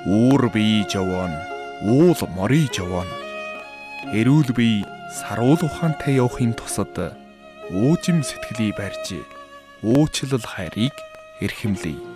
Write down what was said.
Үүр бие жаван, уул морий жаван. Эрүүл бие саруул ухаантай явахын тусад уужим сэтгэлийг барьж уучлал хайрыг эрхэмлэе.